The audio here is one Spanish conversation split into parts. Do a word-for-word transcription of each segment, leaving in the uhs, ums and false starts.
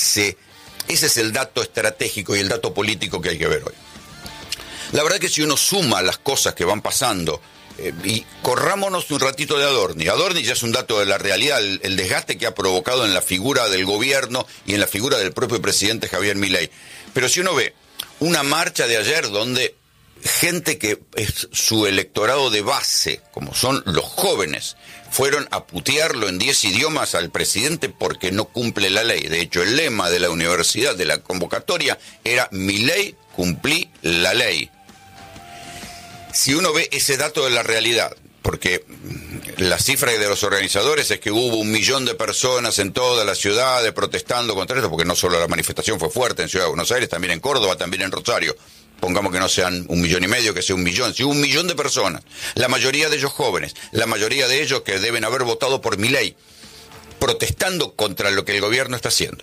ese, ese es el dato estratégico y el dato político que hay que ver hoy. La verdad que si uno suma las cosas que van pasando, eh, y corrámonos un ratito de Adorni. Adorni ya es un dato de la realidad, el, el desgaste que ha provocado en la figura del gobierno y en la figura del propio presidente Javier Milei. Pero si uno ve una marcha de ayer donde gente que es su electorado de base, como son los jóvenes, fueron a putearlo en diez idiomas al presidente porque no cumple la ley. De hecho, el lema de la universidad, de la convocatoria, era Milei, cumplí la ley. Si uno ve ese dato de la realidad, porque la cifra de los organizadores es que hubo un millón de personas en toda la ciudad protestando contra esto, porque no solo la manifestación fue fuerte en Ciudad de Buenos Aires, también en Córdoba, también en Rosario. Pongamos que no sean un millón y medio, que sea un millón. Si hubo un millón de personas, la mayoría de ellos jóvenes, la mayoría de ellos que deben haber votado por Milei, protestando contra lo que el gobierno está haciendo.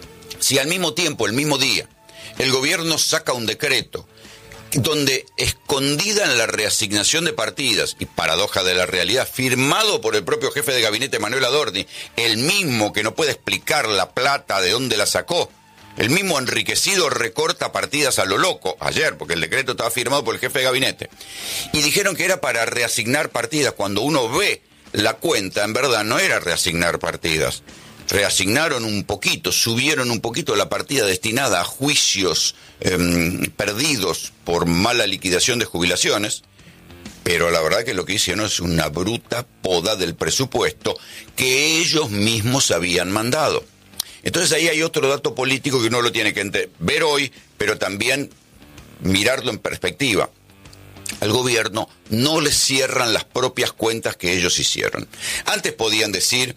Si al mismo tiempo, el mismo día, el gobierno saca un decreto donde, escondida en la reasignación de partidas, y paradoja de la realidad, firmado por el propio jefe de gabinete Manuel Adorni, el mismo que no puede explicar la plata de dónde la sacó, el mismo enriquecido recorta partidas a lo loco, ayer, porque el decreto estaba firmado por el jefe de gabinete, y dijeron que era para reasignar partidas. Cuando uno ve la cuenta, en verdad no era reasignar partidas. Reasignaron un poquito, subieron un poquito la partida destinada a juicios eh, perdidos por mala liquidación de jubilaciones, pero la verdad que lo que hicieron es una bruta poda del presupuesto que ellos mismos habían mandado. Entonces ahí hay otro dato político que uno lo tiene que ver hoy, pero también mirarlo en perspectiva. Al gobierno no le cierran las propias cuentas que ellos hicieron. Antes podían decir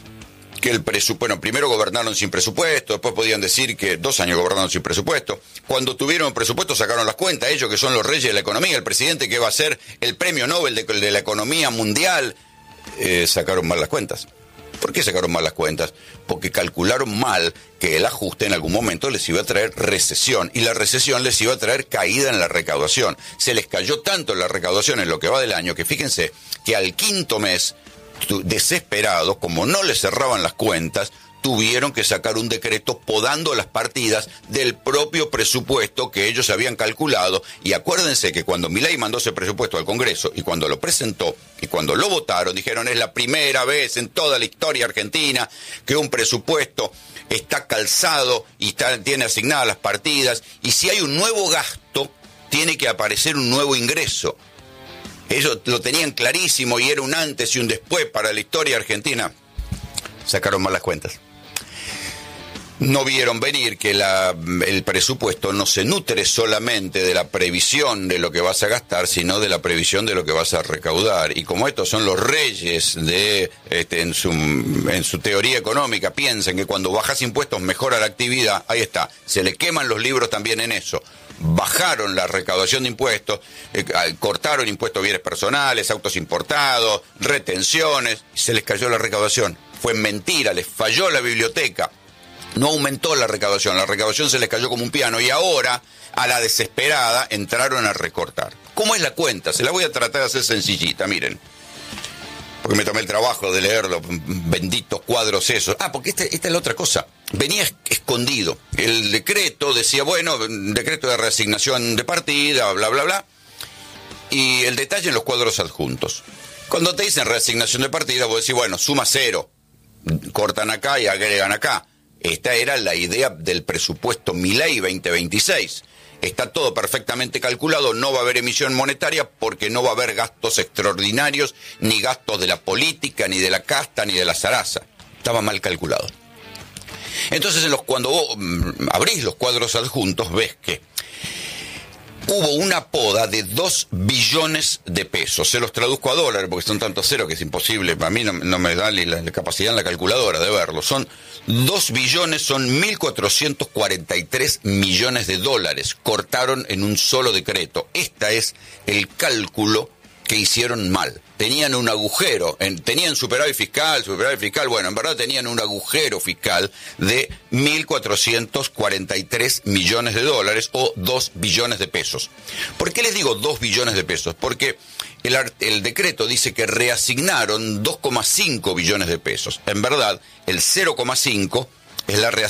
que el presupuesto, bueno, primero gobernaron sin presupuesto, después podían decir que dos años gobernaron sin presupuesto. Cuando tuvieron presupuesto sacaron las cuentas, ellos que son los reyes de la economía, el presidente que va a ser el premio Nobel de, de la economía mundial, eh, sacaron mal las cuentas. ¿Por qué sacaron mal las cuentas? Porque calcularon mal que el ajuste en algún momento les iba a traer recesión, y la recesión les iba a traer caída en la recaudación. Se les cayó tanto la recaudación en lo que va del año que fíjense que al quinto mes, desesperados, como no les cerraban las cuentas, tuvieron que sacar un decreto podando las partidas del propio presupuesto que ellos habían calculado. Y acuérdense que cuando Milei mandó ese presupuesto al Congreso y cuando lo presentó y cuando lo votaron, dijeron: es la primera vez en toda la historia argentina que un presupuesto está calzado y está, tiene asignadas las partidas, y si hay un nuevo gasto, tiene que aparecer un nuevo ingreso. Ellos lo tenían clarísimo y era un antes y un después para la historia argentina. Sacaron mal las cuentas. No vieron venir que la, el presupuesto no se nutre solamente de la previsión de lo que vas a gastar, sino de la previsión de lo que vas a recaudar. Y como estos son los reyes de este, en su en su teoría económica, piensan que cuando bajas impuestos mejora la actividad. Ahí está, se le queman los libros también en eso. Bajaron la recaudación de impuestos, eh, cortaron impuestos a bienes personales, autos importados, retenciones, y se les cayó la recaudación. Fue mentira, les falló la biblioteca. No aumentó la recaudación, la recaudación se les cayó como un piano, y ahora, a la desesperada, entraron a recortar. ¿Cómo es la cuenta? Se la voy a tratar de hacer sencillita, miren. Porque me tomé el trabajo de leer los benditos cuadros esos. Ah, porque esta, esta es la otra cosa. Venía escondido. El decreto decía, bueno, decreto de reasignación de partida, bla, bla, bla. Y el detalle en los cuadros adjuntos. Cuando te dicen reasignación de partida, vos decís, bueno, suma cero. Cortan acá y agregan acá. Esta era la idea del presupuesto Milei veinte veintiséis. Está todo perfectamente calculado, no va a haber emisión monetaria porque no va a haber gastos extraordinarios, ni gastos de la política, ni de la casta, ni de la zaraza. Estaba mal calculado. Entonces, en los, cuando vos mmm, abrís los cuadros adjuntos, ves que hubo una poda de dos billones de pesos. Se los traduzco a dólares porque son tantos ceros que es imposible. Para mí no, no me da ni la, la capacidad en la calculadora de verlo. Son dos billones, son mil cuatrocientos cuarenta y tres millones de dólares. Cortaron en un solo decreto. Este es el cálculo que hicieron mal. Tenían un agujero, en, tenían superávit fiscal, superávit fiscal, bueno, en verdad tenían un agujero fiscal de mil cuatrocientos cuarenta y tres millones de dólares o dos billones de pesos. ¿Por qué les digo dos billones de pesos? Porque el, el decreto dice que reasignaron dos coma cinco billones de pesos. En verdad, el cero coma cinco es la reasignación